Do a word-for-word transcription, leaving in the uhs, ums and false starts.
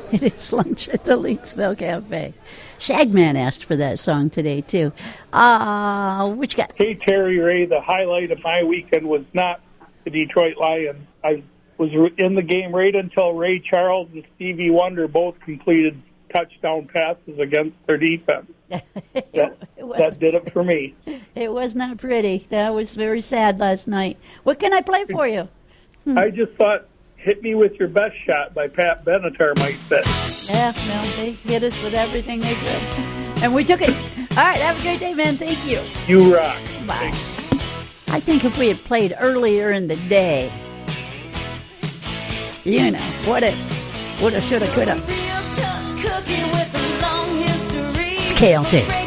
It is lunch at the Leedsville Cafe. Shagman asked for that song today, too. Uh, which guy? Hey, Terry Ray, the highlight of my weekend was not the Detroit Lions. I was in the game right until Ray Charles and Stevie Wonder both completed touchdown passes against their defense. it, that, it was, that did it for me. It was not pretty. That was very sad last night. What can I play for you? Hmm. I just thought Hit Me With Your Best Shot by Pat Benatar might fit. Yeah, no, they hit us with everything they could. And we took it. All right, have a great day, man. Thank you. You rock. Bye. I think if we had played earlier in the day, you know, what if, woulda, shoulda, coulda. It's K L T.